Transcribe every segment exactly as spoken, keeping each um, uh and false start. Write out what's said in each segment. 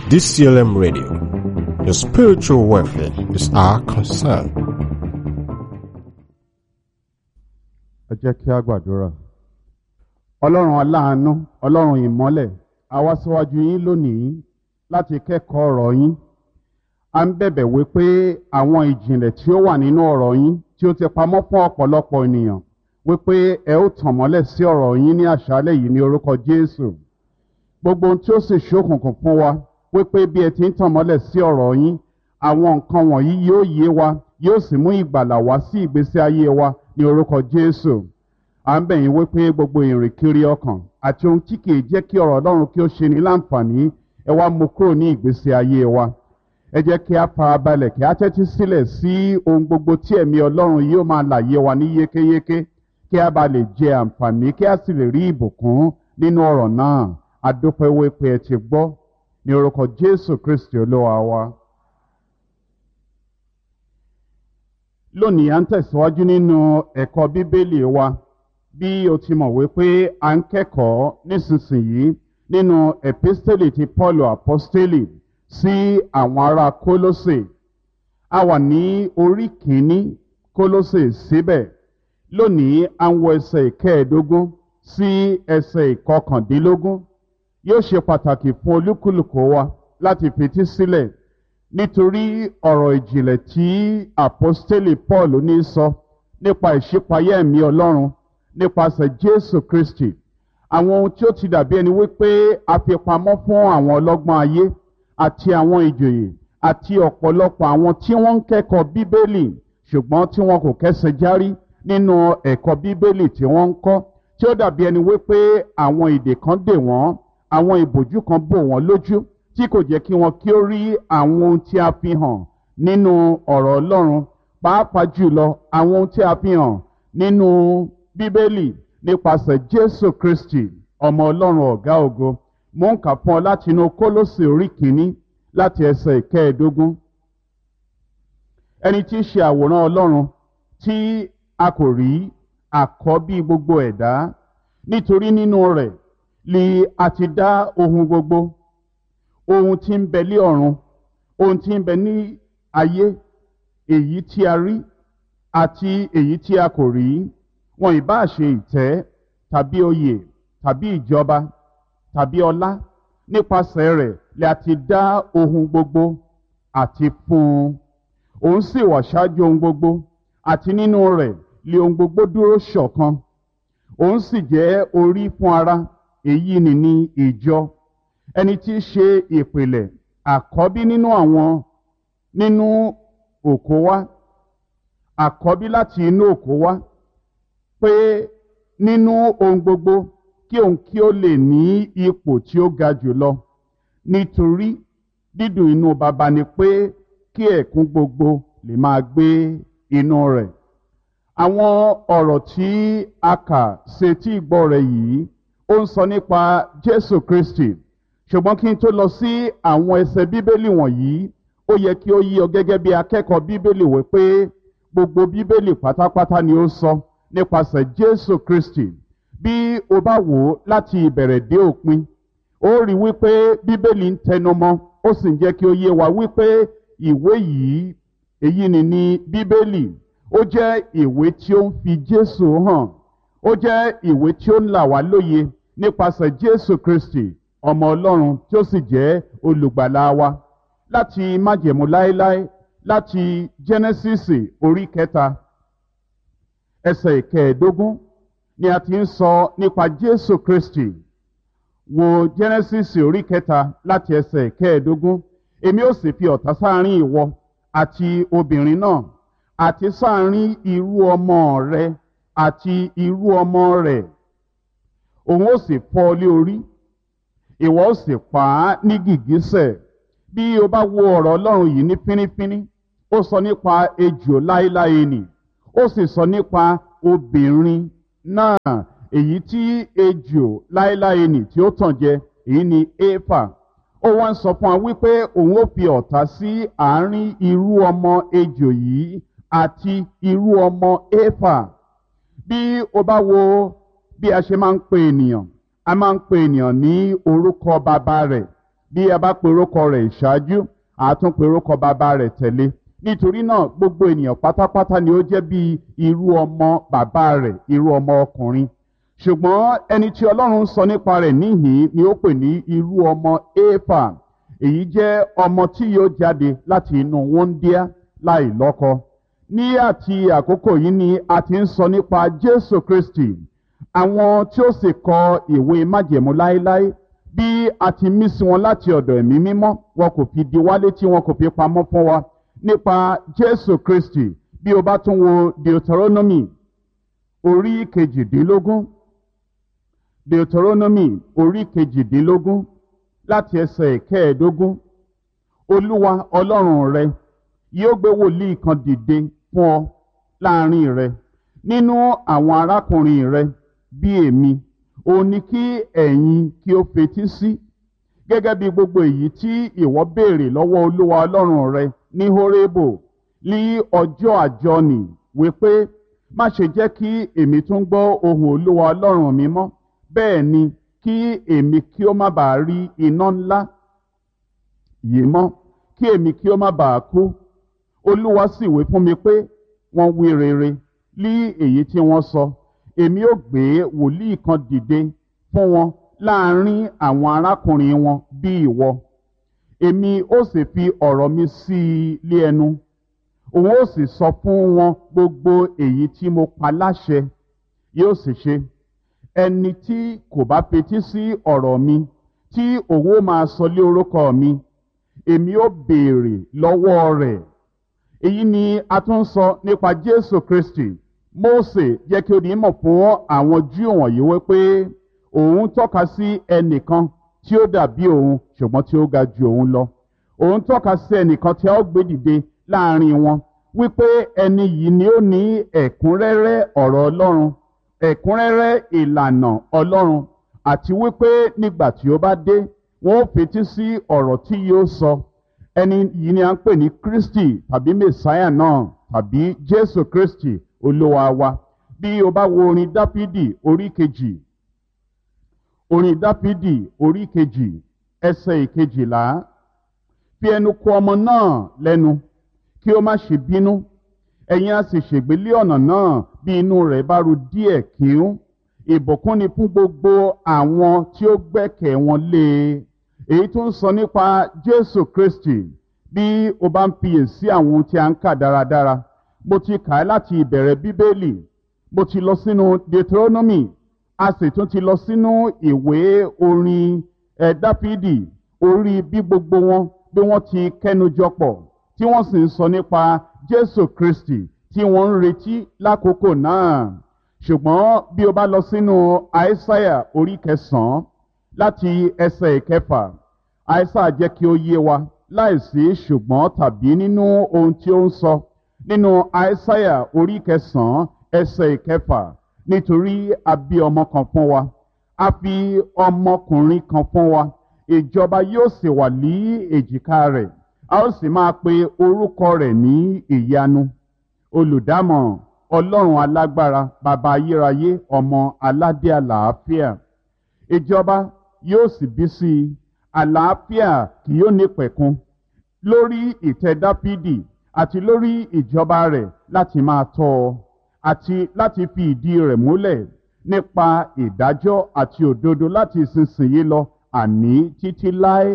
D C L M Radio. Your spiritual welfare is our concern. Ẹ jẹ́ kí a gbàdúrà. Ọlọ́run aláàánú, Ọlọ́run ìmọ́lẹ̀, a wá síwájú yín lónìí láti kẹ́kọ̀ọ́ ọ̀rọ̀ yín. A ń bẹ̀bẹ̀ wí pé àwọn ìjìnlẹ̀ tí ó wà nínú ọ̀rọ̀ yín tí ó ti pamọ́ fún ọ̀pọ̀lọpọ̀ ènìyàn wípé ẹ ó tàn mọ́lẹ̀ sí ọ̀rọ̀ yín ní àṣálẹ́ yìí ní orúkọ Jésù. Gbogbo ohun tí ó sì ṣókùnkùn fún wa wípé bí ẹ ti ń tàn mọ́lẹ̀ sí ọ̀rọ̀ yín, àwọn nǹkan wọ̀nyí yóò yé wa, yóò sì mú ìgbàlà wá sí ìgbésí ayé wa ní orúkọ Jésù. À ń bẹ̀ yín wípé gbogbo ìrìnkiri ọkàn àti ohun tí kìí jẹ́ kí ọ̀rọ̀ Ọlọ́run kí ó ṣe ní láǹfààní, ẹ wá mú kúrò ní ìgbésí ayé wa. Ẹ jẹ́ kí a farabalẹ̀ kí a tẹ́tí sílẹ̀ sí ohun gbogbo tí ẹ̀mí Ọlọ́run yóò máa làyé wa ní yékéyéké, kí a bá lè jẹ àǹfààní, kí a sì lè rí ìbùkún nínú ọ̀rọ̀ náà. A dúpẹ́ wípé ẹ ti gbọ́ ní orúkọ Jésù Kristi Olúwa wa. Lónìí à ń tẹ̀síwájú nínú ẹ̀kọ́ Bíbélì wa. Bí o ti mọ̀ wípé à ń kẹ́kọ̀ọ́ nísinsìnyí nínú episteli ti Paulu apostoli sí àwọn ará Kólósè. A wà ní orí kìíní Kólósè síbẹ̀. Lónìí à ń wọ ẹsẹ̀ ìkẹẹ̀ẹ́dógún sí ẹsẹ̀ ìkọkàndínlógún. Yóò ṣe pàtàkì fún olúkúlùkù wa láti fetí sílẹ̀ nítorí ọ̀rọ̀ ìjìnlẹ̀ tí apostoli Paul ní sọ nípa ìṣípayá ẹ̀mí Ọlọ́run nípasẹ̀ Jésù Kristi. Àwọn ohun tí ó ti dàbí ẹni wípé a fi pamọ́ fún àwọn ọlọ́gbọ́n ayé àti àwọn ìjòyè àti ọ̀pọ̀lọpọ̀ àwọn tí wọ́n ń kẹ́kọ̀ọ́ Bíbélì ṣùgbọ́n tí wọn kò kẹ́sẹ̀ járí nínú ẹ̀kọ́ Bíbélì tí wọ́n ń kọ́, tí ó dàbí ẹni wípé àwọn ìdè kan dè wọ́n, àwọn ìbòjú kan bò wọ́n lójú tí kò jẹ́ kí wọn kí ó rí àwọn ohun tí a fi hàn nínú ọ̀rọ̀ Ọlọ́run, pàápàá jùlọ àwọn ohun tí a fi hàn nínú Bíbélì nípasẹ̀ Jésù Kristi ọmọ Ọlọ́run ọ̀gá ògo. Mo ń kà fún ọ láti inú Kólósè orí kìíní láti ẹsẹ̀ ìkẹẹ̀ẹ́dógún. Ẹni tí í ṣe àwòrán Ọlọ́run tí a kò rí àkọ́bí gbogbo ẹ̀dá, nítorí nínú rẹ̀ li a ti dá ohun gbogbo, ohun tí ń bẹ ní ọ̀run, ohun tí ń bẹ ní ayé, èyí tí a rí àti èyí tí a kò rí, wọn ìbá ṣe ìtẹ́ tàbí oyè tàbí ìjọba tàbí ọlá, nípasẹ̀ rẹ̀ li a ti dá ohun gbogbo àti fún un. Òun sì wà ṣáájú ohun gbogbo, àti nínú rẹ̀ li ohun gbogbo dúró ṣọ̀kan. Òun sì jẹ́ orí fún ara, èyí ni ní ìjọ, ẹni tí í ṣe ìpìlẹ̀ àkọ́bí nínú àwọn nínú òkú wá, àkọ́bí láti inú òkú wá, pé nínú ohun gbogbo kí òun kí ó lè ní ipò tí ó ga jùlọ, nítorí dídùn inú baba ni pé kí ẹ̀kún gbogbo lè máa gbé inú rẹ̀. Àwọn ọ̀rọ̀ tí a kà sétí ìgbọ́ rẹ̀ yìí ó ń sọ nípa Jésù Kristi, ṣùgbọ́n kí n tó lọ sí àwọn ẹsẹ̀ Bíbélì wọ̀nyí, ó yẹ kí ó yé ọ gẹ́gẹ́ bí akẹ́kọ̀ọ́ Bíbélì wípé gbogbo Bíbélì pátápátá ni ó sọ nípasẹ̀ Jésù Kristi. Bí o bá wò ó láti ìbẹ̀rẹ̀ dé òpin, ó rí wípé Bíbélì ń tẹnumọ́, ó sì ń jẹ́ kí ó yé wa wípé ìwé yìí, èyí ni ní Bíbélì, ó jẹ́ ìwé tí ó ń fi Jésù hàn, ó jẹ́ ìwé tí ó ń là wá lóye nípasẹ̀ Jésù Kristi ọmọ Ọlọ́run tí ó sì jẹ́ olùgbàlà wa. Láti májẹ̀mú láéláé, láti Jẹ́nẹ́sísì orí kẹta ẹsẹ̀ ìkẹẹ̀ẹ́dógún ni a ti ń sọ nípa Jésù Kristi. Wo Jẹ́nẹ́sísì orí kẹta láti ẹsẹ̀ ìkẹẹ̀ẹ́dógún. Èmi ó sì fi ọ̀tá sáàrin ìwọ àti obìnrin náà, àti sáàrin irú ọmọ rẹ àti irú ọmọ rẹ̀. Òun ó sì fọ́ ọ lé orí, ìwọ ó sì pa á ní gìgísẹ̀. Bí o bá wo ọ̀rọ̀ Ọlọ́run yìí ní fínífíní, ó sọ nípa ejò láéláé nì, ó sì sọ nípa obìnrin náà, èyí tí ejò láéláé nì tí ó tàn jẹ, èyí ni Éfà. Ó wá ń sọ fún wa wípé òun ó fi ọ̀tá sí àárín irú ọmọ ejò yìí àti irú ọmọ Éfà. Bí o bá wo bí a ṣe máa ń pe ènìyàn, a máa ń pe ènìyàn ní orúkọ bàbá rẹ̀ bí a bá pe orúkọ rẹ̀ ìṣáájú a tún pe orúkọ bàbá rẹ̀ tẹ̀lé. Nítorí náà gbogbo ènìyàn pátápátá ni ó jẹ́ bí irú ọmọ bàbá rẹ̀, irú ọmọ ọkùnrin. Ṣùgbọ́n ẹni tí Ọlọ́run sọ nípa rẹ̀ níhìn ni ó pè ní irú ọmọ Éfà. Èyí jẹ́ ọmọ tí yóò jáde láti inú wúńdíá láì lọ́kọ. Ní àti àkókò yìí ni a ti ń sọ nípa Jésù Kristi, àwọn tí ó sì kọ ìwé májẹ̀mú láéláé. Bí a ti mí sí wọn láti ọ̀dọ̀ ẹ̀mí mímọ́, wọn kò fi di wá létí, wọn kò fi pamọ́ fún wa nípa Jésù Kristi. Bí o bá tún wo Deuteronomy orí kejìdínlógún, Deuteronomy orí kejìdínlógún láti ẹsẹ̀ ìkẹẹ̀ẹ́dógún. Olúwa Ọlọ́run rẹ yóò gbé wòlíì kan dìde fún ọ láàrin rẹ nínú àwọn arákùnrin rẹ bí èmi, òun ni kí ẹ̀yin kí ó fetí sí, gẹ́gẹ́ bí gbogbo èyí tí ìwọ béèrè lọ́wọ́ Olúwa Ọlọ́run rẹ ní Hórébù ní ọjọ́ àjọnì, wípé má ṣe jẹ́ kí èmi tún gbọ́ ohùn Olúwa Ọlọ́run mi mọ́, bẹ́ẹ̀ ni kí èmi kí ó má bàa rí iná ńlá yìí mọ́, kí èmi kí ó má bàa kú. Olúwa sì wí fún mi pé wọ́n wí rere lí èyí tí wọ́n sọ. Èmi ó gbé wòlíì kan dìde fún wọn láàrin àwọn arákùnrin wọn bí ìwọ. Èmi ó sì fi ọ̀rọ̀ mi sí i lé ẹnu. Òun ó sì sọ fún wọn gbogbo èyí tí mo pa láṣẹ, yóò sì ṣe. Ẹni tí kò bá fetí sí ọ̀rọ̀ mi, tí òun ó máa sọ lé orúkọ mi, èmi ó béèrè lọ́wọ́ rẹ̀. Èyí ni a tún sọ nípa Jésù Kristi. Mósè jẹ́ kí ó di mọ̀ fún àwọn Júù wọ̀nyí wípé òun tọ́ka sí ẹnìkan tí ó dàbí òun ṣùgbọ́n tí ó ga ju òun lọ. Òun tọ́ka sí ẹnìkan tí a ó gbé dìde láàrin wọn, wípé ẹni yìí ni ó ní ẹ̀kúnrẹ́rẹ́ ọ̀rọ̀ Ọlọ́run, ẹ̀kúnrẹ́rẹ́ ìlànà Ọlọ́run, àti wípé nígbà tí ó bá dé wọn ó fetí sí ọ̀rọ̀ tí yóò sọ. Ẹni yìí ni a ń pè ní Kristi tàbí Mèsáyà náà tàbí Jésù Kristi Olúwa wa. Bí o bá wo orin Dáfídì orí kejì, orin Dáfídì orí kejì ẹsẹ̀ ìkejìlá. Fi ẹnu kò ọmọ náà lẹ́nu kí ó má ṣe bínú, ẹ̀yin a sì ṣègbélé ọ̀nà náà bí inú rẹ̀ bá ru díẹ̀ kíún. Ìbùkún ni fún gbogbo àwọn tí ó gbẹ́kẹ̀ wọn lé e. Èyí tó ń sọ nípa Jésù Kristi. Bí o bá ń fiyèsí àwọn ohun tí a ń kà dáradára, mo ti kà á láti ìbẹ̀rẹ̀ Bíbélì, mo ti lọ sínú Deuteronomy, a sì tún ti lọ sínú ìwé orin ẹ̀ Dáfídì, orí bí gbogbo wọn bí wọ́n ti kẹ́nujọ pọ̀ tí wọ́n sì ń sọ nípa Jésù Kristi tí wọ́n ń retí lákòókò náà. Ṣùgbọ́n bí o bá lọ sínú Àìsáyà orí kẹsàn-án láti ẹsẹ̀ ìkẹfà, Àìsáyà jẹ́ kí ó yé wa láìsí ṣùgbọ́n tàbí nínú ohun tí ó ń sọ nínú Àìsáyà orí kẹsàn-án ẹsẹ̀ ìkẹfà. Nítorí a bí ọmọ kan fún wa, a fi ọmọkùnrin kan fún wa, ìjọba yóò sì wà ní èjìká rẹ̀, a ó sì máa pe orúkọ rẹ̀ ní ìyanu, olùdámọ̀ràn, Ọlọ́run alágbára, bàbá ayérayé, ọmọ aládé àlàáfíà. Ìjọba yóò sì bí sí i, àlàáfíà kì yóò ní pẹ̀kun lórí ìtẹ́ Dáfídì àti lórí ìjọba rẹ̀ láti máa tọ́ ọ àti láti fi ìdí rẹ̀ múlẹ̀ nípa ìdájọ́ àti òdodo láti ìsinsìnyí lọ àní títí láé.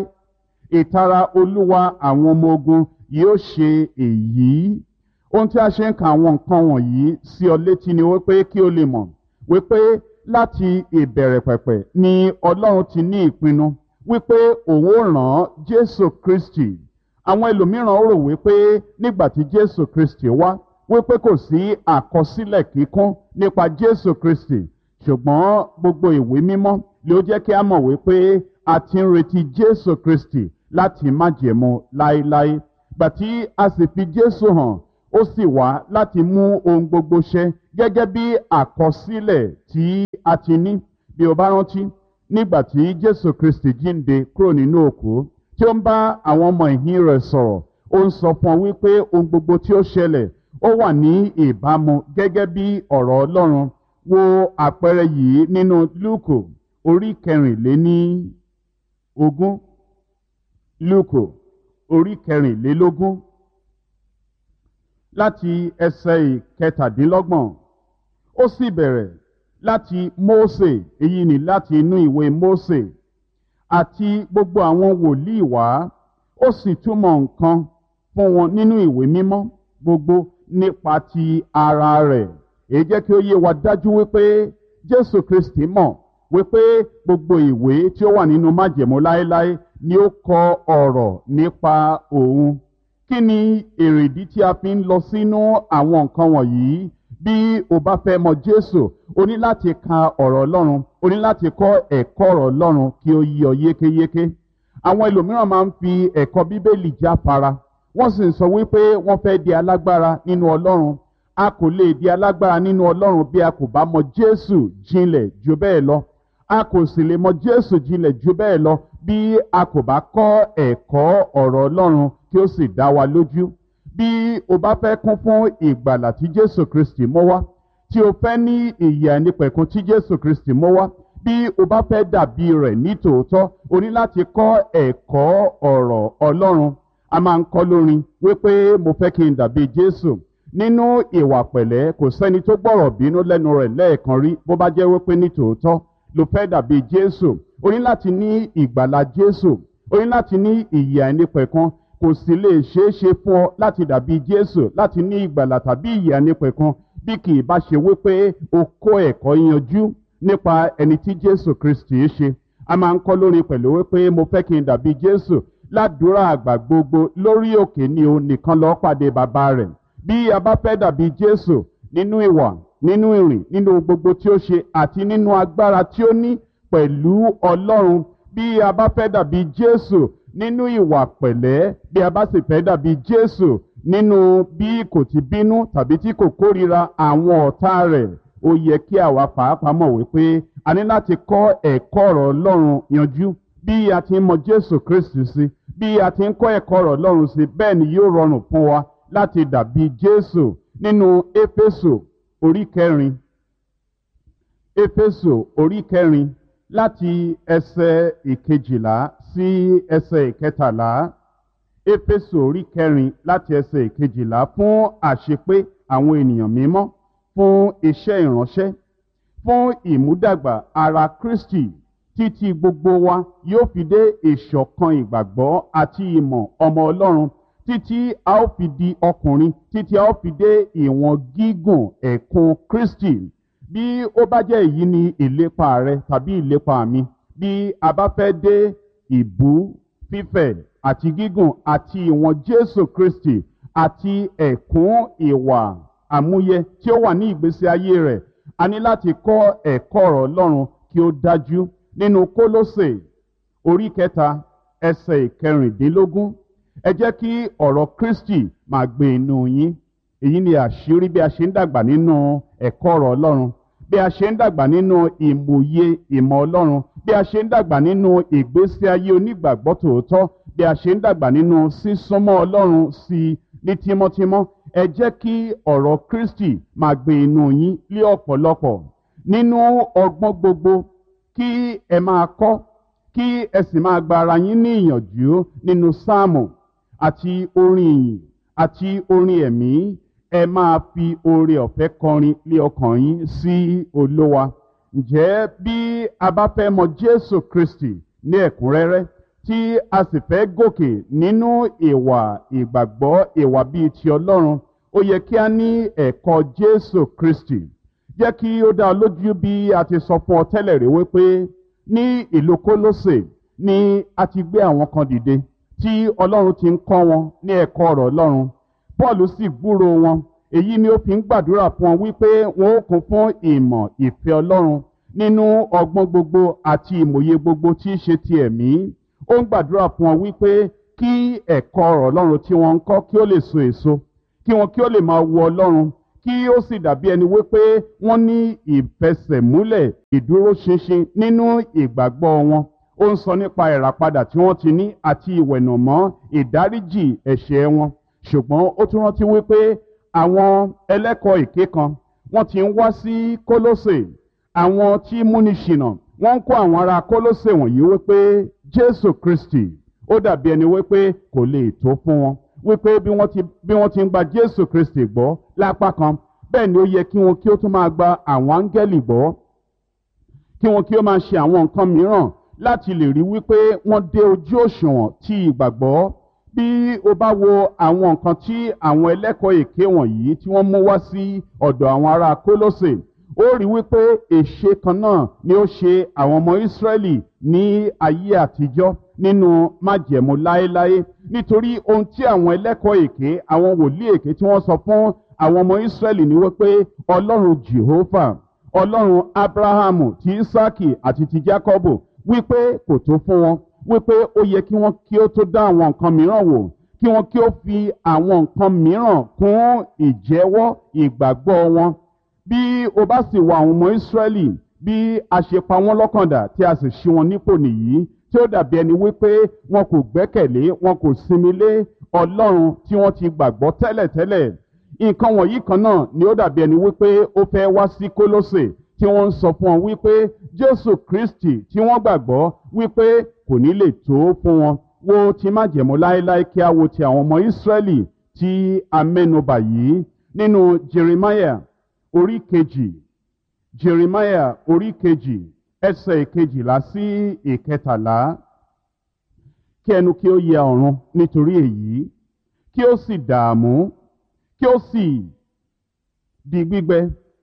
Ìtara Olúwa àwọn ọmọ ogun yóò ṣe èyí. Ohun tí a ṣe ń ka àwọn nǹkan wọ̀nyí sí ọ létí ni wípé kí o lè mọ̀ wípé láti ìbẹ̀rẹ̀ pẹ̀pẹ̀ ni Ọlọ́run ti ní ìpinnu wípé òun ó rán Jésù Kristi. Àwọn ẹlòmíràn rò wípé nígbà tí Jésù Kristi wá wípé kò sí àkọsílẹ̀ kíkún nípa Jésù Kristi, ṣùgbọ́n gbogbo ìwé mímọ́ ló jẹ́ kí a mọ̀ wípé a ti ń retí Jésù Kristi láti májẹ̀mú láéláé. Gbà tí a sì fi Jésù hàn, ó sì wá láti mú ohun gbogbo ṣẹ gẹ́gẹ́ bí àkọsílẹ̀ tí a ti ní. Bí o bá rántí, nígbà tí Jésù Kristi jíǹde kúrò nínú òkú, tí ó ń bá àwọn ọmọ ìhìn rẹ̀ sọ̀rọ̀, ó ń sọ fún ọ wípé ohun gbogbo tí ó ṣẹlẹ̀ ó wà ní ìbámu gẹ́gẹ́ bí ọ̀rọ̀ Ọlọ́run. Wo àpẹẹrẹ yìí nínú Lúùkù orí kẹrìnléní ogún Lúùkù orí kẹrìnlélógún láti ẹsẹ̀ ìkẹtàdínlọ́gbọ̀n. Ó sì bẹ̀rẹ̀ láti Mósè, èyí ni láti inú ìwé Mósè àti gbogbo àwọn wòlíì wá, ó sì túmọ̀ nǹkan fún wọn nínú ìwé mímọ́ gbogbo nípa ti ara rẹ̀. Èyí jẹ́ kí ó yé wa dájú wípé Jésù Kristi mọ̀ wípé gbogbo ìwé tí ó wà nínú májẹ̀mú láéláé ni ó kọ ọ̀rọ̀ nípa òun. Kí ni èrèdí tí a fi ń lọ sínú àwọn nǹkan wọ̀nyí? Bí o bá fẹ́ mọ Jésù, o ní láti ka ọ̀rọ̀ Ọlọ́run, o ní láti kọ́ ẹ̀kọ́ ọ̀rọ̀ Ọlọ́run kí ó yé ọ yékéyéké. Àwọn ẹlòmíràn máa ń fi ẹ̀kọ́ Bíbélì jáfara, wọ́n sì ń sọ wípé wọ́n fẹ́ di alágbára nínú Ọlọ́run. A kò lè di alágbára nínú Ọlọ́run bí a kò bá mọ Jésù jinlẹ̀ jù bẹ́ẹ̀ lọ. A kò sì lè mọ Jésù jinlẹ̀ jù bẹ́ẹ̀ lọ bí a kò bá kọ́ ẹ̀kọ́ ọ̀rọ̀ Ọlọ́run kí ó sì dá wa lójú. Bí o bá fẹ́ kún fún ìgbàlà tí Jésù Kristi mú wá, tí o fẹ́ ní ìyè àìnípẹ̀kun tí Jésù Kristi mú wá, bí o bá fẹ́ dàbí rẹ̀ ní tòótọ́, o ní láti kọ́ ẹ̀kọ́ ọ̀rọ̀ Ọlọ́run. A máa ń kọ́ lórin wípé mo fẹ́ kí n dàbí Jésù. Nínú ìwà pẹ̀lẹ́, kò sẹ́ni tó gbọ́rọ̀ bínú lẹ́nu rẹ̀ lẹ́ẹ̀kan rí bó bá jẹ́ wípé ní tòótọ́ ló fẹ́ dàbí Jésù. O ní láti ní ìgbàlà Jésù, o ní láti ní ìyè àìnípẹ̀kun. Kò sì lè ṣeé ṣe fún ọ láti dàbí Jésù, láti ní ìgbàlà tàbí ìyè àìnípẹ̀kun bí kì í bá ṣe wípé o kọ́ ẹ̀kọ́ yanjú nípa ẹni tí Jésù Kristi ṣe. A máa ń kọ́ lórin pẹ̀lú wípé mo fẹ́ kí n dàbí Jésù. Ládùúrà àgbà gbogbo lórí òkè ni o nìkan lọ pàdé bàbá rẹ̀. Bí a bá fẹ́ dàbí Jésù nínú ìwà, nínú ìrìn, nínú gbogbo tí ó ṣe àti nínú agbára tí ó ní pẹ̀lú Ọlọ́run, bí a bá fẹ́ dàbí Jésù nínú ìwà pẹ̀lẹ́, bí a bá sì fẹ́ dàbí Jésù nínú bí kò ti bínú tàbí tí kò kórìíra àwọn ọ̀tá rẹ̀, ó yẹ kí àwa pàápàá mọ̀ wípé a ní láti kọ́ ẹ̀kọ́ ọ̀rọ̀ Ọlọ́run yanjú. Bí a ti ń mọ Jésù Kristi sí, bí a ti ń kọ́ ẹ̀kọ́ ọ̀rọ̀ Ọlọ́run sí, bẹ́ẹ̀ ni yóò rọrùn fún wa láti dàbí Jésù. Nínú Éfésù orí kẹrin, Éfésù orí kẹrin láti ẹsẹ̀ ìkejìlá sí ẹsẹ̀ ìkẹtàlá. Éfésù orí kẹrin láti ẹsẹ̀ ìkejìlá fún àṣepé àwọn ènìyàn mímọ́, fún iṣẹ́ ìránṣẹ́, fún ìmúdàgbà ara Kristi, títí gbogbo wa yóò fi dé ìṣọ̀kan ìgbàgbọ́ àti ìmọ̀ ọmọ Ọlọ́run, títí a ó fi di ọkùnrin, títí a ó fi dé ìwọ̀n gígùn ẹ̀kún Kristi. Bí ó bá jẹ́ èyí ni ìlépa rẹ tàbí ìlépa mi, bí a bá fẹ́ dé ìbú, fífẹ̀ àti gígùn àti ìwọ̀n Jésù Kristi àti ẹ̀kún ìwà àmúyẹ tí ó wà ní ìgbésí ayé rẹ̀, a ní láti kọ́ ẹ̀kọ́ ọ̀rọ̀ Ọlọ́run kí ó dájú. Nínú Kólósè orí kẹta ẹsẹ̀ ìkẹrìndínlógún, ẹ jẹ́ kí ọ̀rọ̀ Kristi máa gbé inú yín. Èyí ni àṣírí bí a ṣe ń dàgbà nínú ẹ̀kọ́ ọ̀rọ̀ Ọlọ́run, bí a ṣe ń dàgbà nínú ìmòye ìmọ̀ Ọlọ́run, bí a ṣe ń dàgbà nínú ìgbésí ayé onígbàgbọ́ tòótọ́, bí a ṣe ń dàgbà nínú sísúnmọ́ Ọlọ́run sí i ní tímọ́tímọ́. Ẹ jẹ́ kí ọ̀rọ̀ Kristi máa gbé inú yín lé ọ̀pọ̀lọpọ̀ nínú ọgbọ́n gbogbo, kí ẹ máa kọ́, kí ẹ sì máa gba ara yín ní ìyànjú nínú sáàmù àti orin ìyìn àti orin ẹ̀mí. Ẹ máa fi oore ọ̀fẹ́ kọrin lé ọkàn yín sí Olúwa. Ǹjẹ́ bí a bá fẹ́ mọ Jésù Kristi ní ẹ̀kúnrẹ́rẹ́, tí a sì fẹ́ gòkè nínú ìwà ìgbàgbọ́, ìwà bíi ti Ọlọ́run, ó yẹ kí a ní ẹ̀kọ́ Jésù Kristi. Jẹ́ kí ó dá ọ lójú bí a ti sọ fún ọ tẹ́lẹ̀ rí wípé ní ìlú Kólósè ni a ti gbé àwọn kan dìde tí Ọlọ́run ti ń kọ́ wọn ní ẹ̀kọ́ ọ̀rọ̀ Ọlọ́run. Pọ́ọ̀lù sì gbúrò wọn. Èyí ni ó fi ń gbàdúrà fún wọn wípé wọn ó kún fún ìmọ̀ ìfẹ́ Ọlọ́run nínú ọgbọ́n gbogbo àti ìmòye gbogbo tí í ṣe ti ẹ̀mí. Ó ń gbàdúrà fún wọn wípé kí ẹ̀kọ́ ọ̀rọ̀ Ọlọ́run tí wọ́n ń kọ́ kí ó lè so èso, kí wọn kí ó lè máa wo Ọlọ́run, kí ó sì dàbí ẹni wípé wọ́n ní ìfẹsẹ̀múlẹ̀ ìdúróṣinṣin nínú ìgbàgbọ́ wọn. Ó ń sọ nípa ìràpadà tí wọ́n ti ní àti ìwẹ̀nùmọ́ ìdáríjì ẹ̀ṣẹ̀ wọn. Ṣùgbọ́n ó tún rántí wípé àwọn ẹlẹ́kọ̀ọ́ èké kan wọ́n ti ń wá sí Kólósè. Àwọn tí múni ṣìnà wọ́n ń kó àwọn ará Kólósè wọ̀nyí wípé Jésù Kristi ó dàbí ẹni wípé kò lè tó fún wọn, wípé bí wọ́n ti bí wọ́n ti ń gba Jésù Kristi gbọ́ lápá kan, bẹ́ẹ̀ ni ó yẹ kí wọn kí ó tún máa gba àwọn áńgẹ́lì gbọ́, kí wọn kí ó máa ṣe àwọn nǹkan mìíràn láti lè rí wípé wọ́n dé ojú òṣùwọ̀n ti ìgbàgbọ́. Bí o bá wo àwọn nǹkan tí àwọn ẹlẹ́kọ̀ọ́ èké wọ̀nyí tí wọ́n mú wá sí ọ̀dọ̀ àwọn ará Kólósè, ó rí wípé èṣe kan náà ni ó ṣe àwọn ọmọ Ísírẹ́lì ní ayé àtijọ́ nínú májẹ̀mú láéláé, nítorí ohun tí àwọn ẹlẹ́kọ̀ọ́ èké, àwọn wòlíì èké tí wọ́n sọ fún àwọn ọmọ Ísírẹ́lì ni wípé Ọlọ́run Jèhófà, Ọlọ́run Ábúráhámù, ti Ísákì àti ti Jákọ́bù, wípé kò tó fún wọn, wípé ó yẹ kí wọ́n kí ó tó dá àwọn nǹkan mìíràn wò, kí wọ́n kí ó fi àwọn nǹkan mìíràn kún ìjẹ́wọ́ ìgbàgbọ́ wọn. Bí o bá sì wọ àwọn ọmọ Ísírẹ́lì, bí a ṣe pa wọ́n lọ́kàndà tí a sì ṣí wọn nípò nìyí, tí ó dàbí ẹni wípé wọn kò gbẹ́kẹ̀lé, wọn kò sinmi lé Ọlọ́run tí wọ́n ti gbàgbọ́ tẹ́lẹ̀tẹ́lẹ̀. Nǹkan wọ̀nyí kan náà ni ó dàbí ẹni wípé ó fẹ́ wá sí Kólósè, tí wọ́n ń sọ fún wọn wípé Jésù Kristi tí wọ́n gbàgbọ́ wípé kò ní lè tó fún wọn. Wo ti májẹ̀mú láéláé kí a wo ti àwọn ọmọ Ísírẹ́lì tí a mẹ́nubà yìí nínú Jeremiah orí kejì, Jeremiah orí kejì ẹsẹ̀ ìkejìlá sí ìkẹtàlá. Kí ẹnu kí ó yẹ ọ̀run nítorí èyí, kí ó sì dààmú, kí ó sì di gbígbẹ,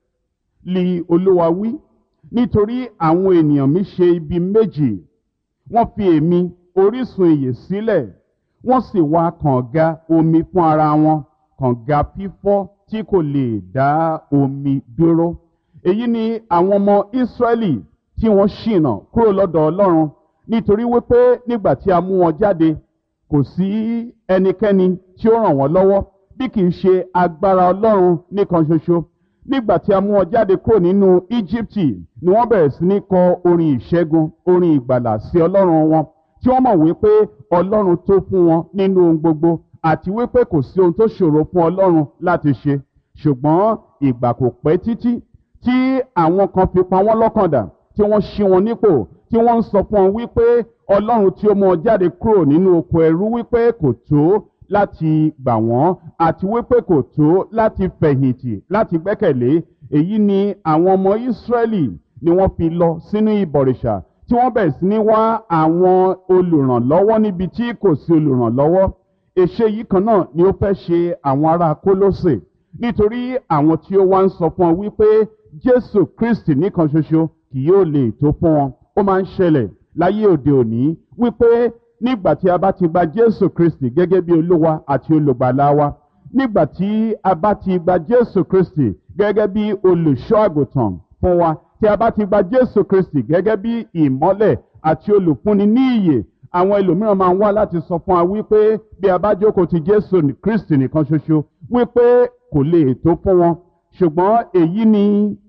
li Olúwa wí, nítorí àwọn ènìyàn mi ṣe ibi méjì. Wọ́n fi èmi orísun ìyè sílẹ̀, wọ́n sì wá kànga omi fún ara wọn, kànga fífọ́ tí kò lè dá omi dúró. Èyí ni àwọn ọmọ Ísírẹ́lì tí wọ́n ṣìnà kúrò lọ́dọ̀ Ọlọ́run, nítorí wípé nígbà tí a mú wọn jáde, kò sí ẹnikẹ́ni tí ó ràn wọ́n lọ́wọ́ bí kìí ṣe agbára Ọlọ́run nìkan ṣoṣo. Nígbà tí a mú wọn jáde kúrò nínú Íjíbítì ni wọ́n bẹ̀rẹ̀ sí ní kọ orin ìṣẹ́gun, orin ìgbàlà sí Ọlọ́run wọn, tí wọ́n mọ̀ wípé Ọlọ́run tó fún wọn nínú ohun gbogbo, àti wípé kò sí ohun tó ṣòro fún Ọlọ́run láti ṣe. Ṣùgbọ́n ìgbà kò pẹ́ títí tí àwọn kan fi pa wọ́n lọ́kàndà, tí wọ́n ṣí wọn nípò, tí wọ́n ń sọ fún wọn wípé Ọlọ́run tí ó mú wọn jáde kúrò nínú oko ẹrú wípé kò tó láti gbà wọ́n, àti wípé kò tó láti fẹ̀yìntì, láti gbẹ́kẹ̀lé. Èyí ni àwọn ọmọ Ísírẹ́lì ni wọ́n fi lọ sínú ìbọ̀rìṣà, tí wọ́n bẹ̀rẹ̀ sí ní wá àwọn olùrànlọ́wọ́ níbi tí kò sí olùrànlọ́wọ́. Èṣe yìí kan náà ni ó fẹ́ ṣe àwọn ará Kólósè, nítorí àwọn tí ó wá ń sọ fún ọ wípé Jésù Kristi nìkan ṣoṣo kì yóò lè tó fún wọn. Ó máa ń ṣẹlẹ̀ láyé òde òní wípé nígbà tí a bá ti gba Jésù Kristi gẹ́gẹ́ bí Olúwa àti olùgbàlà wa, nígbà tí a bá ti gba Jésù Kristi gẹ́gẹ́ bí olùṣọ́ àgùntàn fún wa, tí a bá ti gba Jésù Kristi gẹ́gẹ́ bí ìmọ́lẹ̀ àti olùfúnni ní ìyè, àwọn ẹlòmíràn máa ń wá láti sọ fún wa wípé bí a bá jókòó ti Jésù Kristi nìkan ṣoṣo wípé kò lè tó fún wọn. Ṣùgbọ́n èyí ni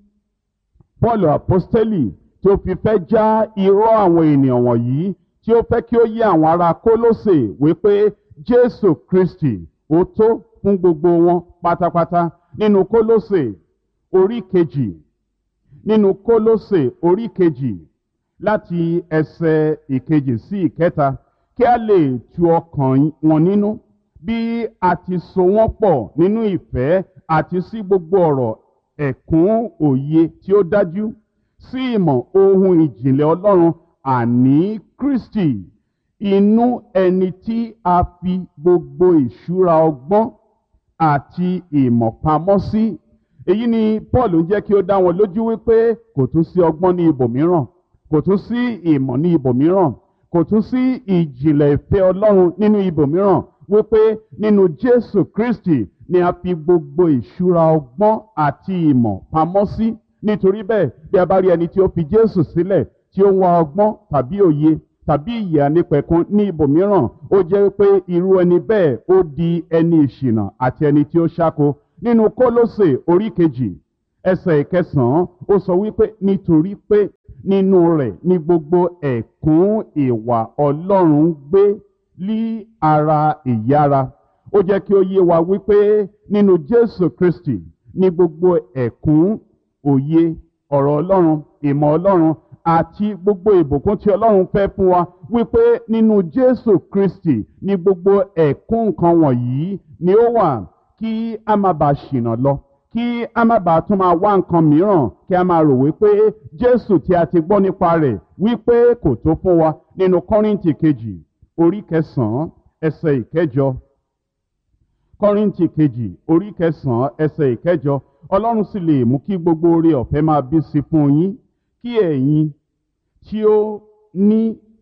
Pọ́ọ̀lù àpọ́stélì tí ó fi fẹ́ já irọ́ àwọn ènìyàn wọ̀nyí, tí ó fẹ́ kí ó yé àwọn ará Kólósè wípé Jésù Kristi ó tó fún gbogbo wọn pátápátá. Nínú Kólósè orí kejì, nínú Kólósè orí kejì láti ẹsẹ̀ ìkejì sí ìkẹta, kí a lè tu ọkàn wọn nínú bí a ti so wọ́n pọ̀ nínú ìfẹ́ àti sí gbogbo ọ̀rọ̀ ẹ̀kún òye tí ó dájú, sí ìmọ̀ ohun ìjìnlẹ̀ Ọlọ́run, àní Kristi, inú ẹni tí a fi gbogbo ìṣúra ọgbọ́n àti ìmọ̀ pamọ́ sí. Èyí ni Paul ń jẹ́ kí ó dá wọn lójú wípé kò tún sí ọgbọ́n ní ibòmíràn, kò tún sí ìmọ̀ ní ibòmíràn, kò tún sí ìjìnlẹ̀ ìfẹ́ Ọlọ́run nínú ibòmíràn, wípé nínú Jésù Kristi ni a fi gbogbo ìṣúra ọgbọ́n àti ìmọ̀ pamọ́ sí. Nítorí bẹ́ẹ̀, bí a bá rí ẹni tí ó fi Jésù sílẹ̀, tí ó ń wá ọgbọ́n tàbí òye tàbí ìyè ànípẹ̀kun ní ibòmíràn, ó jẹ́ pé irú ẹni bẹ́ẹ̀ ó di ẹni ìṣìnà àti ẹni tí ó ṣáko. Nínú Kólósè orí kejì ẹsẹ̀ ìkẹsàn-án, ó sọ wípé nítorí pé nínú rẹ̀ ni gbogbo ẹ̀kún ìwà Ọlọ́run gbé lí ara ìyára. Ó jẹ́ kí ó yé wa wípé nínú Jésù Kristi ni gbogbo ẹ̀kún òye ọ̀rọ̀ Ọlọ́run, ìmọ̀ Ọlọ́run àti gbogbo ìbùkún tí Ọlọ́run fẹ́ fún wa wípé nínú Jésù Kristi ní gbogbo ẹ̀kún nǹkan wọ̀nyí ni ó wà, kí a má bàa ṣìnà lọ, kí a má bàa tún máa wá nǹkan mìíràn kí a máa rò wípé Jésù tí a ti gbọ́ nípa rẹ̀ wípé kò tó fún wa. Nínú Kọ́ríńtì kejì orí kẹsàn-án ẹsẹ̀ ìkẹjọ, Kọ́ríńtì kejì orí kẹsàn-án ẹsẹ̀ ìkẹjọ, Ọlọ́run sì lè mú kí gbogbo oore ọ̀fẹ́ máa bí sí fún yín, kí ẹ̀yin tí ó ní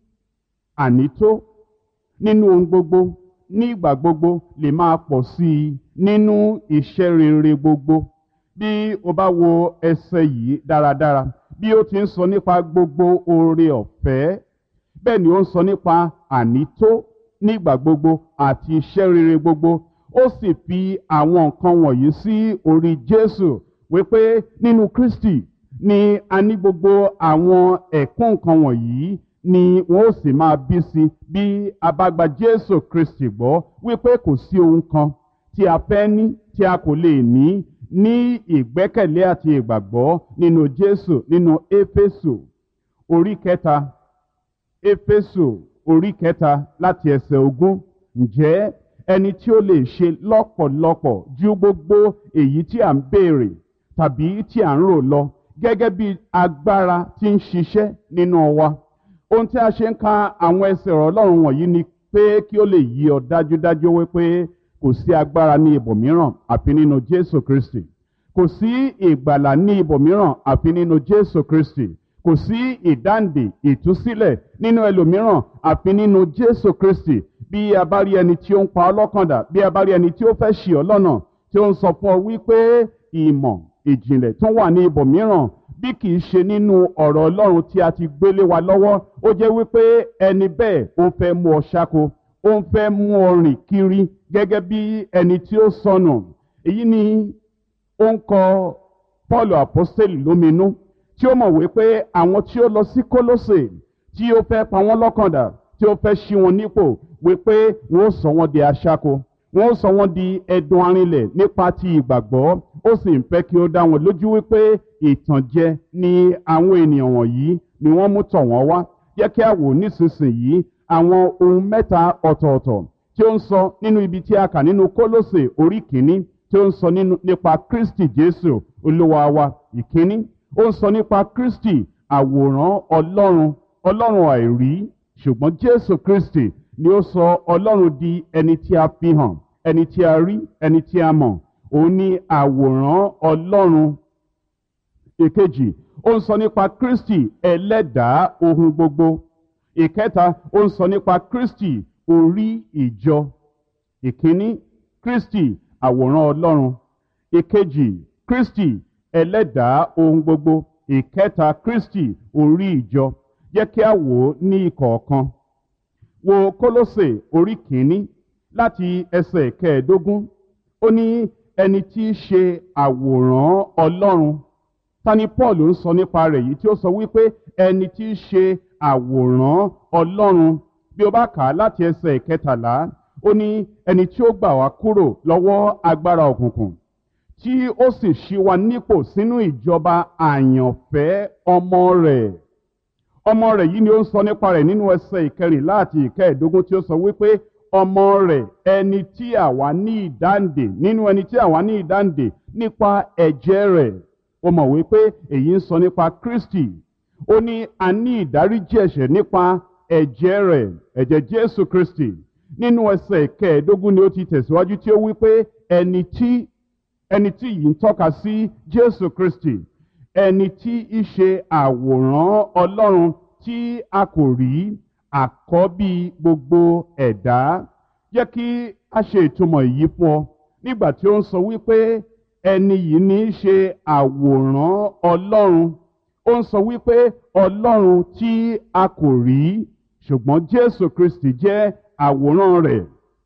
ànító nínú ohun gbogbo ní ìgbà gbogbo lè máa pọ̀ sí i nínú iṣẹ́ rere gbogbo. Bí o bá wo ẹsẹ̀ yìí dáradára, bí ó ti ń sọ nípa gbogbo oore ọ̀fẹ́, bẹ́ẹ̀ ni ó ń sọ nípa ànító nígbà gbogbo àti iṣẹ́ rere gbogbo. Ó sì fi àwọn nǹkan wọ̀nyí sí orí Jésù wípé nínú Kristi ni a ní gbogbo àwọn ẹ̀kún nǹkan wọ̀nyí ni wọ́n ó sì máa bí sí bí a bá gba Jésù Kristi gbọ́, wípé kò sí ohun kan tí a fẹ́ ní tí a kò lè ní ní ìgbẹ́kẹ̀lé àti ìgbàgbọ́ nínú Jésù. Nínú Éfésù orí kẹta, Éfésù orí kẹta láti ẹsẹ̀ ogún, ǹjẹ́ ẹni tí ó lè ṣe lọ́pọ̀lọpọ̀ ju gbogbo èyí tí à ń béèrè tàbí tí à ń rò lọ, gẹ́gẹ́ bí agbára tí ń ṣiṣẹ́ nínú wa. Ohun tí a ṣe ń ka àwọn ẹsẹ̀ ọ̀rọ̀ Ọlọ́run wọ̀nyí ni pé kí ó lè yí ọ dájúdájú wípé kò sí agbára ní ibòmíràn àfi nínú Jésù Kristi. Kò sí ìgbàlà ní ibòmíràn àfi nínú Jésù Kristi. Kò sí ìdáǹdè, ìtúsílẹ̀ nínú ẹlòmíràn àfi nínú Jésù Kristi. Bí a bá rí ẹni tí ó ń pa ọ́ lọ́kàn dà, bí a bá rí ẹni tí ó fẹ́ ṣì ọ́ lọ́nà, tí ó ń sọ fún ọ wípé ìmọ̀ ìjìnlẹ̀ tó wà ní ibòmíràn bí kì í ṣe nínú ọ̀rọ̀ Ọlọ́run tí a ti gbélé wa lọ́wọ́, ó jẹ́ wípé ẹni bẹ́ẹ̀ ó fẹ́ mú ọ ṣáko, ó ń fẹ́ mú ọ rìn kiri gẹ́gẹ́ bí ẹni tí ó sọnù. Èyí ni ó ń kọ Pọ́ọ̀lù àpọ́stélì lóminú, tí ó mọ̀ wípé àwọn tí ó lọ sí Kólósè, tí ó fẹ́ pa wọ́n lọ́kàn dà, tí ó fẹ́ ṣí wọn nípò, wípé wọ́n ó sọ wọ́n di aṣáko, wọ́n ó sọ wọ́n di ẹdun arinlẹ̀ nípa ti ìgbàgbọ́. Ó sì ń fẹ́ kí ó dá wọn lójú wípé ìtànjẹ ni àwọn ènìyàn wọ̀nyí ni wọ́n mú tọ̀ wọ́n wá. Jẹ́ kí a wò nísinsìnyí àwọn ohun mẹ́ta ọ̀tọ̀ọ̀tọ̀ tí ó ń sọ nínú ibi tí a kà nínú Kólósè orí kìíní, tí ó ń sọ nípa Kristi Jésù Olúwa wa. Ìkíní, ó ń sọ nípa Kristi àwòrán Ọlọ́run, Ọlọ́run àìrí, ṣùgbọ́n Jésù Kristi ni ó sọ Ọlọ́run di ẹni tí a fi hàn, ẹni tí a rí, ẹni tí a mọ̀. Òun ni àwòrán Ọlọ́run. Ìkejì, ó ń sọ nípa Kristi ẹlẹ́dàá ohun gbogbo. Ìkẹta, ó ń sọ nípa Kristi orí ìjọ. Ìkíní, Kristi àwòrán Ọlọ́run. Ìkejì, Kristi ẹlẹ́dàá ohun gbogbo. Ìkẹta, Kristi orí ìjọ. Jẹ́ kí a wò ó ní ìkọ̀ọ̀kan. Wo Kólósè orí kìíní láti ẹsẹ̀ kẹẹ̀ẹ́dógún. Ó ní ẹni tí í ṣe àwòrán Ọlọ́run. Ta ni Paul ń sọ nípa rẹ̀ yìí tí ó sọ wípé ẹni tí í ṣe àwòrán Ọlọ́run? Bí o bá kà á láti ẹsẹ̀ kẹtàlá, ó ní ẹni tí ó gbà wá kúrò lọ́wọ́ agbára òkùnkùn, tí ó sì ṣí wa nípò sínú ìjọba àyànfẹ́ ọmọ rẹ̀. Ọmọ rẹ̀ yìí ni ó ń sọ nípa rẹ̀ nínú ẹsẹ̀ ìkẹrìnlá àti ìkẹẹ̀ẹ́dógún, tí ó sọ wípé ọmọ rẹ̀, ẹni tí àwa ní ìdáǹdè, nínú ẹni tí àwa ní ìdáǹdè nípa ẹ̀jẹ̀ rẹ̀. Ó mọ̀ wípé èyí ń sọ nípa Kristi. Ó ní a ní ìdáríjì ẹ̀ṣẹ̀ nípa ẹ̀jẹ̀ rẹ̀, ẹ̀jẹ̀ Jésù Kristi. Nínú ẹsẹ̀ ìkẹẹ̀ẹ́dógún ni ó ti tẹ̀síwájú tí ó wípé ẹni tí ẹni tí yìí ń tọ́ka sí Jésù Kristi, ẹni tí í ṣe àwòrán Ọlọ́run tí a kò rí, àkọ́bí gbogbo ẹ̀dá. Jẹ́ kí a ṣe ìtumọ̀ èyí fún ọ nígbà tí ó ń sọ wípé ẹni yìí ní í ṣe àwòrán Ọlọ́run. Ó ń sọ wípé Ọlọ́run tí a kò rí, ṣùgbọ́n Jésù Kristi jẹ́ àwòrán rẹ̀.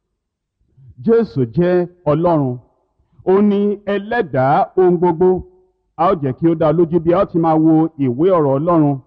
Jésù jẹ́ Ọlọ́run. Ó ní ẹlẹ́dàá ohun gbogbo. A ó jẹ́ kí ó dá lójú bí a ó ti máa wo ìwé ọ̀rọ̀ Ọlọ́run